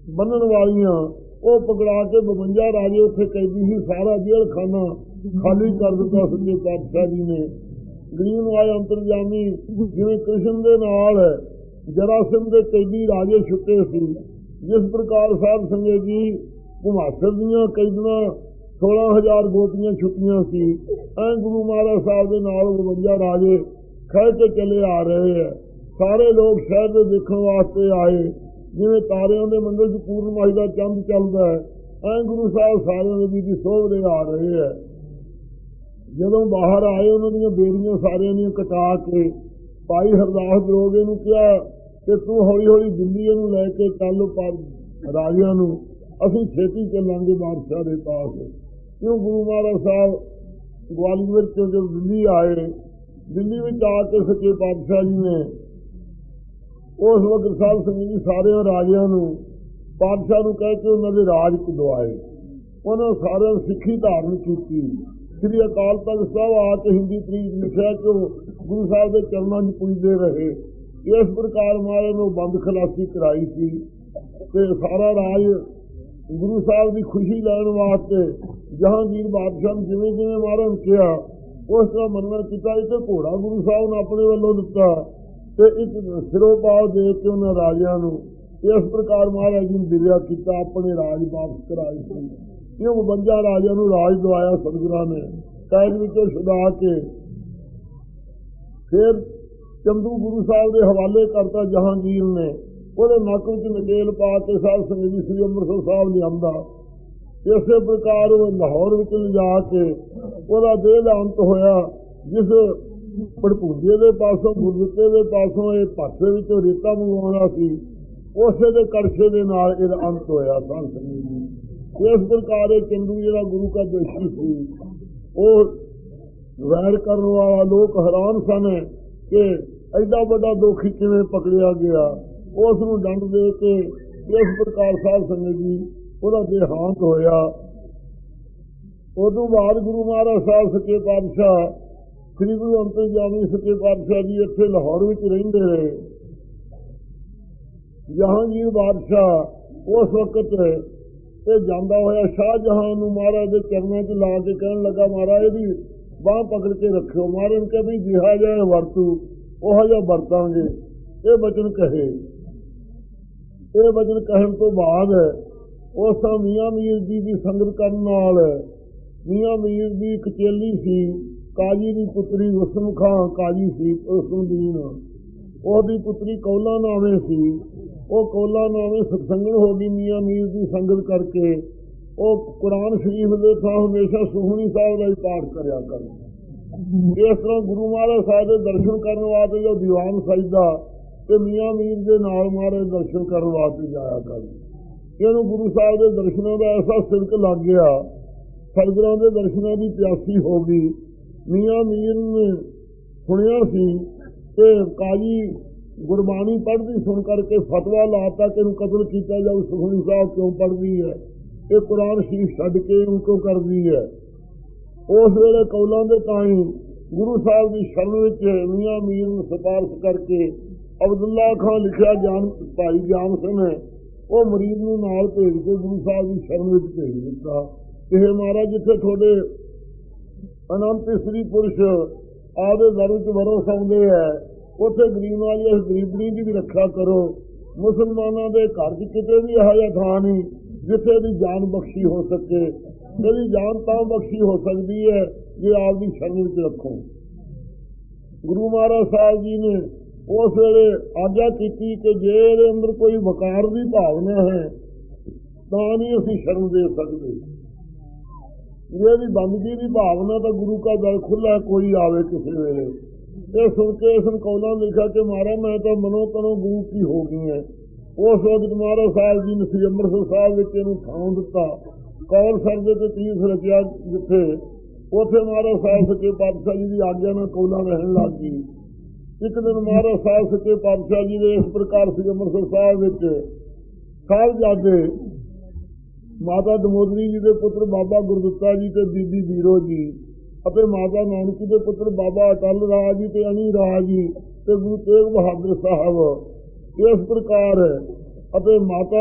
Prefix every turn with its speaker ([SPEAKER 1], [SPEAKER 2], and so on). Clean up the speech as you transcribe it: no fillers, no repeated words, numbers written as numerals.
[SPEAKER 1] ਬੰਨਣ ਵਾਲੀਆਂ ਉਹ ਪਕੜਾ ਕੇ 52 ਰਾਜੇ ਉੱਥੇ ਕੈਦੀ ਸੀ। ਸਾਰਾ ਜੇਲ੍ਹ ਖਾਨਾ ਖਾਲੀ ਕਰ ਦਿੱਤਾ ਸੱਚੇ ਪਾਤਸ਼ਾਹ ਜੀ ਨੇ। ਗਰੀਬ ਨਵਾਜ ਅੰਤਰਜਾਮੀ ਜਿਵੇਂ ਕ੍ਰਿਸ਼ਨ ਦੇ ਨਾਲ ਜਰਾਸੰਧ ਦੇ ਕੈਦੀ ਰਾਜੇ ਛੁੱਟੇ ਸੀ, ਜਿਸ ਪ੍ਰਕਾਰ ਸਾਧ ਸੰਗਤ ਜੀ ਘੁਮਾਸਰ ਦੀਆਂ ਕੈਦੀਆਂ 16,000 ਗੋਪੀਆਂ ਛੁੱਟੀਆਂ ਸੀ, ਐਂ ਗੁਰੂ ਮਹਾਰਾਜ ਸਾਹਿਬ ਦੇ ਨਾਲ 52 ਰਾਜੇ ਖਹਿ ਕੇ ਚਲੇ ਆ ਰਹੇ ਹੈ। ਸਾਰੇ ਲੋਕ ਸ਼ਹਿਰ ਦੇ ਦੇਖਣ ਵਾਸਤੇ ਆਏ, ਜਿਵੇਂ ਤਾਰਿਆਂ ਦੇ ਮੰਡਲ 'ਚ ਪੂਰਨਮਾਸ਼ੀ ਦਾ ਚੰਦ ਚੱਲਦਾ ਹੈ, ਐਂ ਗੁਰੂ ਸਾਹਿਬ ਸਾਰਿਆਂ ਦੇ ਵੀ ਸੋਭਦੇ ਆ ਰਹੇ ਹੈ। ਜਦੋਂ ਬਾਹਰ ਆਏ ਉਹਨਾਂ ਦੀਆਂ ਬੇੜੀਆਂ ਸਾਰਿਆਂ ਦੀਆਂ ਕਟਾ ਕੇ ਭਾਈ ਹਰਦਾਸ ਦਰੋਗੇ ਨੂੰ ਕਿਹਾ ਕਿ ਤੂੰ ਹੌਲੀ ਹੌਲੀ ਦਿੱਲੀ ਇਹਨੂੰ ਲੈ ਕੇ ਚੱਲ ਪਰ ਰਾਜਿਆਂ ਨੂੰ, ਅਸੀਂ ਛੇਤੀ ਚੱਲਾਂਗੇ ਬਾਦਸ਼ਾਹ ਦੇ ਪਾਸ। ਕਿਉਂ ਗੁਰੂ ਮਹਾਰਾਜ ਸਾਹਿਬ ਗਵਾਲੀਅਰ ਤੋਂ ਜਦੋਂ ਦਿੱਲੀ ਆਏ, ਦਿੱਲੀ ਵਿੱਚ ਆ ਕੇ ਸੱਚੇ ਪਾਤਸ਼ਾਹ ਜੀ ਨੇ ਉਸ ਵਕਤ ਸਾਧ ਸੰਗਤ ਜੀ ਸਾਰਿਆਂ ਰਾਜਿਆਂ ਨੂੰ ਪਾਤਸ਼ਾਹ ਨੂੰ ਕਹਿ ਕੇ ਉਹਨਾਂ ਦੇ ਰਾਜ ਦਵਾਏ। ਉਹਨਾਂ ਸਾਰਿਆਂ ਨੂੰ ਸਿੱਖੀ ਧਾਰਨ ਕੀਤੀ। ਸ੍ਰੀ ਅਕਾਲ ਤਖਤ ਸਾਹਿਬ ਆ ਕੇ ਹਿੰਦੀ ਪ੍ਰੀਤ ਲਿਖਿਆ ਕਿ ਗੁਰੂ ਸਾਹਿਬ ਦੇ ਚਰਨਾਂ 'ਚ ਪੁੱਜਦੇ ਰਹੇ। ਇਸ ਪ੍ਰਕਾਰ ਮਹਾਰਾਜ ਨੂੰ ਬੰਦ ਖਲਾਸੀ ਕਰਾਈ ਸੀ ਤੇ ਸਾਰਾ ਰਾਜ ਗੁਰੂ ਸਾਹਿਬ ਦੀ ਖੁਸ਼ੀ ਲੈਣ ਵਾਸਤੇ ਜਹਾਂਗੀਰ ਬਾਦਸ਼ਾਹ ਨੂੰ ਜਿਵੇਂ ਜਿਵੇਂ ਮਹਾਰਾਜ ਨੇ ਕਿਹਾ ਉਸ ਤਰ੍ਹਾਂ ਮੰਨਣ ਕੀਤਾ। ਇੱਕ ਘੋੜਾ ਗੁਰੂ ਸਾਹਿਬ ਨੇ ਆਪਣੇ ਵੱਲੋਂ ਦਿੱਤਾ ਤੇ ਇੱਕ ਸਿਰੋਂ ਪਾਓ ਦੇ ਕੇ ਉਹਨਾਂ ਰਾਜਿਆਂ ਨੂੰ ਇਸ ਪ੍ਰਕਾਰ ਮਹਾਰਾਜ ਜੀ ਨੇ ਦਿਰਿਆ ਕੀਤਾ, ਆਪਣੇ ਰਾਜ ਵਾਪਸ ਕਰਾਏ ਸੀ। ਇਹ 52 ਰਾਜਿਆਂ ਨੂੰ ਰਾਜ ਦਵਾਇਆ ਸਤਿਗੁਰਾਂ ਨੇ, ਕੈਦ ਵਿੱਚੋਂ ਛੁਡਾ ਕੇ। ਫਿਰ ਚੰਦੂ ਗੁਰੂ ਸਾਹਿਬ ਦੇ ਹਵਾਲੇ ਕਰਤਾ ਜਹਾਂਗੀਰ ਨੇ, ਉਹਦੇ ਨੱਕ ਵਿੱਚ ਨਕੇਲ ਪਾ ਕੇ ਸਾਧ ਸੰਗਤ ਜੀ ਸ੍ਰੀ ਅੰਮ੍ਰਿਤਸਰ ਸਾਹਿਬ ਲਿਆਂਦਾ। ਇਸੇ ਪ੍ਰਕਾਰ ਉਹ ਲਾਹੌਰ ਵਿੱਚ ਲਿਜਾ ਕੇ ਉਹਦਾ ਦੇਹ ਦਾ ਅੰਤ ਹੋਇਆ। ਜਿਸ ਭੜਪੂਜੇ ਦੇ ਪਾਸੋਂ ਗੁਰਦਿੱਤੇ ਦੇ ਪਾਸੋਂ ਇਹ ਪਾਸੇ ਵਿੱਚੋਂ ਰੇਤਾ ਮੰਗਵਾਉਣਾ ਸੀ, ਉਸੇ ਦੇ ਕਰਸ਼ੇ ਦੇ ਨਾਲ ਇਹਦਾ ਅੰਤ ਹੋਇਆ। ਸਾਧ ਸੰਗਤ ਜੀ ਇਸ ਪ੍ਰਕਾਰ ਇਹ ਚੰਦੂ ਜਿਹੜਾ ਗੁਰੂ ਦਾ ਦੋਸ਼ੀ ਸੀ, ਉਹ ਵੈਰ ਕਰਨ ਵਾਲਾ ਲੋਕ ਹੈਰਾਨ ਸਨ ਕਿ ਐਡਾ ਵੱਡਾ ਦੋਖੀ ਕਿਵੇਂ ਪਕੜਿਆ ਗਿਆ। ਉਸ ਨੂੰ ਦੰਡ ਦੇ ਕੇ ਇਸ ਪ੍ਰਕਾਰ ਸਾਧ ਸੰਗਤ ਜੀ ਉਹਦਾ ਦੇਹਾਂਤ ਹੋਇਆ। ਉਦੋਂ ਬਾਅਦ ਗੁਰੂ ਮਹਾਰਾਜ ਸਾਹਿਬ ਸੱਚੇ ਪਾਤਸ਼ਾਹ ਸ੍ਰੀ ਗੁਰੂ ਅੰਤਰਜਾਮੀ ਸੱਚੇ ਪਾਤਸ਼ਾਹ ਜੀ ਇੱਥੇ ਲਾਹੌਰ ਵਿੱਚ ਰਹਿੰਦੇ ਰਹੇ। ਜਹਾਂਗੀਰ ਬਾਦਸ਼ਾਹ ਉਸ ਵਕਤ ਇਹ ਜਾਂਦਾ ਹੋਇਆ ਸ਼ਾਹਜਹਾਨ ਨੂੰ ਮਹਾਰਾਜ ਦੇ ਚਰਨਾਂ 'ਚ ਲਾ ਕੇ ਕਹਿਣ ਲੱਗਾ, ਮਹਾਰਾਜ ਇਹਦੀ ਬਾਂਹ ਪਕੜ ਕੇ ਰੱਖਿਓ। ਮਹਾਰਾਜ ਨੇ ਕਿਹਾ ਵੀ ਜਿਹਾ ਜਿਹਾ ਵਰਤੂ ਉਹੋ ਜਿਹਾ ਵਰਤਾਂਗੇ। ਇਹ ਬਚਨ ਕਹੇ। ਇਹ ਬਚਨ ਕਹਿਣ ਤੋਂ ਬਾਅਦ ਉਸ ਤਾਂ ਮੀਆਂ ਮੀਰ ਜੀ ਦੀ ਸੰਗਤ ਕਰਨ ਨਾਲ, ਮੀਆਂ ਮੀਰ ਦੀ ਇੱਕ ਚੇਲੀ ਸੀ, ਕਾਜੀ ਦੀ ਪੁੱਤਰੀ ਹੁਸਨ ਖਾਂ ਕਾਜੀ ਸੀ ਉਸਦੀਨ, ਉਹਦੀ ਪੁੱਤਰੀ ਕੌਲਾ ਨਾਵੇਂ ਸੀ। ਉਹ ਕੌਲਾ ਨਾਵੇਂ ਸਤਸੰਗਣ ਹੋ ਗਈ ਮੀਆਂ ਮੀਰ ਦੀ ਸੰਗਤ ਕਰਕੇ। ਉਹ ਕੁਰਾਨ ਸ਼ਰੀਫ ਦੇ ਥਾਂ ਹਮੇਸ਼ਾ ਸੁਖਮਨੀ ਸਾਹਿਬ ਦਾ ਹੀ ਪਾਠ ਕਰਿਆ ਕਰ। ਇਸ ਤਰ੍ਹਾਂ ਗੁਰੂ ਮਹਾਰਾਜ ਸਾਹਿਬ ਦੇ ਦਰਸ਼ਨ ਕਰਨ ਵਾਸਤੇ ਜੋ ਦੀਵਾਨ ਸਜਦਾ ਤੇ ਮੀਆਂ ਮੀਰ ਦੇ ਨਾਲ ਮਹਾਰਾਜ ਦਰਸ਼ਨ ਕਰਨ ਵਾਸਤੇ ਜਾਇਆ ਕਰ। ਇਹਨੂੰ ਗੁਰੂ ਸਾਹਿਬ ਦੇ ਦਰਸ਼ਨਾਂ ਦਾ ਐਸਾ ਸਿਲਕ ਲੱਗ ਗਿਆ, ਸਤਿਗੁਰਾਂ ਦੇ ਦਰਸ਼ਨਾਂ ਦੀ ਪਿਆਸੀ ਹੋ ਗਈ। ਮੀਆਂ ਮੀਰ ਨੇ ਸੁਣਿਆ ਸੀ ਕਿ ਕਾਜੀ ਗੁਰਬਾਣੀ ਪੜ੍ਹਦੀ ਸੁਣ ਕਰਕੇ ਫਤਵਾ ਲਾਤਾ ਕਿ ਇਹਨੂੰ ਕਤਲ ਕੀਤਾ ਜਾਊ। ਸੁਖਮਨੀ ਸਾਹਿਬ ਕਿਉਂ ਪੜ੍ਹਦੀ ਹੈ, ਇਹ ਕੁਰਾਨ ਸ਼ਰੀਫ ਛੱਡ ਕੇ ਇਹਨੂੰ ਕਿਉਂ ਕਰਦੀ ਹੈ। ਉਸ ਵੇਲੇ ਕੌਲਾਂ ਦੇ ਤਾਈਂ ਗੁਰੂ ਸਾਹਿਬ ਦੀ ਸ਼ਰਨ ਵਿੱਚ ਮੀਆਂ ਮੀਰ ਨੂੰ ਸਿਫਾਰਿਸ਼ ਕਰਕੇ ਅਬਦੁੱਲਾ ਖਾਂ ਲਿਖਿਆ ਭਾਈ ਜਾਨ ਸਿੰਘ ਹੈ, ਉਹ ਮਰੀਦ ਨੂੰ ਨਾਲ ਭੇਜ ਕੇ ਗੁਰੂ ਸਾਹਿਬ ਦੀ ਸ਼ਰਨ ਵਿੱਚ ਭੇਜ ਦਿੱਤਾ। ਇਹ ਮਹਾਰਾਜ ਜਿੱਥੇ ਤੁਹਾਡੇ ਅਨੰਤ ਇਸਤਰੀ ਪੁਰਸ਼ ਆਪਦੇ ਦਰ ਵਿੱਚ ਵਰੋ ਸੌਂਦੇ ਹੈ, ਉੱਥੇ ਗਰੀਬ ਵਾਲੀ ਇਸ ਗਰੀਬਣੀ ਦੀ ਵੀ ਰੱਖਿਆ ਕਰੋ। ਮੁਸਲਮਾਨਾਂ ਦੇ ਘਰ 'ਚ ਕਿਤੇ ਵੀ ਇਹੋ ਜਿਹਾ ਥਾਂ ਨਹੀਂ ਜਿੱਥੇ ਦੀ ਜਾਨ ਬਖਸ਼ੀ ਹੋ ਸਕੇ। ਇਹਦੀ ਜਾਨ ਤਾਂ ਬਖਸ਼ੀ ਹੋ ਸਕਦੀ ਹੈ ਜੇ ਆਪਦੀ ਸ਼ਰਨ ਵਿੱਚ ਰੱਖੋ। ਗੁਰੂ ਮਹਾਰਾਜ ਸਾਹਿਬ ਜੀ ਨੇ ਉਸ ਵੇਲੇ ਆਗਿਆ ਕੀਤੀ ਕਿ ਜੇ ਇਹਦੇ ਅੰਦਰ ਕੋਈ ਵਕਾਰ ਦੀ ਭਾਵਨਾ ਹੈ ਤਾਂ ਨਹੀਂ ਅਸੀਂ ਸ਼ਰਨ ਦੇ ਸਕਦੇ। ਜੇ ਇਹਦੀ ਬੰਦਗੀ ਦੀ ਭਾਵਨਾ ਤਾਂ ਗੁਰੂ ਦਾ ਦਰ ਖੁੱਲ੍ਹਾ, ਕੋਈ ਆਵੇ ਕਿਸੇ ਵੇਲੇ। ਇਹ ਸੁਣ ਕੇ ਇਸ ਕੌਲਾਂ ਲਿਖਿਆ ਕਿ ਮਹਾਰਾਜ ਮੈਂ ਤਾਂ ਮਨੋਂ ਤਨੋਂ ਗੁਰੂ ਕੀ ਹੋ ਗਈ ਹੈ। ਉਸ ਵਕਤ ਮਹਾਰਾਜ ਸਾਹਿਬ ਜੀ ਨੇ ਸ੍ਰੀ ਅੰਮ੍ਰਿਤਸਰ ਸਾਹਿਬ ਵਿੱਚ ਇਹਨੂੰ ਥਾਂ ਦਿੱਤਾ। ਕੌਲ ਸਰਦੇ ਤੇ ਤੀਰਥ ਰਚਿਆ ਜਿੱਥੇ, ਉੱਥੇ ਮਹਾਰਾਜ ਸਾਹਿਬ ਸੱਚੇ ਪਾਤਸ਼ਾਹ ਜੀ ਦੀ ਆਗਿਆ ਨਾਲ ਕੌਲਾਂ ਰਹਿਣ ਲੱਗ ਗਈ। ਇੱਕ ਦਿਨ ਮਹਾਰਾਜ ਸਾਹਿਬ ਸੱਚੇ ਪਾਤਸ਼ਾਹ ਜੀ ਦੇ ਇਸ ਪ੍ਰਕਾਰ ਸ੍ਰੀ ਅੰਮ੍ਰਿਤਸਰ ਸਾਹਿਬ ਵਿੱਚ ਸਾਹਿਬਜ਼ਾਦੇ ਮਾਤਾ ਦਮੋਦਰੀ ਜੀ ਦੇ ਪੁੱਤਰ ਬਾਬਾ ਗੁਰਦਿੱਤਾ ਜੀ ਤੇ ਬੀਬੀ ਬੀਰੋ ਜੀ ਅਤੇ ਮਾਤਾ ਨਾਨਕੀ ਦੇ ਪੁੱਤਰ ਬਾਬਾ ਅਟਲ ਰਾਜ ਜੀ ਤੇ ਅਨੀ ਰਾਜ ਜੀ ਤੇ ਗੁਰੂ ਤੇਗ ਬਹਾਦਰ ਸਾਹਿਬ ਇਸ ਪ੍ਰਕਾਰ ਅਤੇ ਮਾਤਾ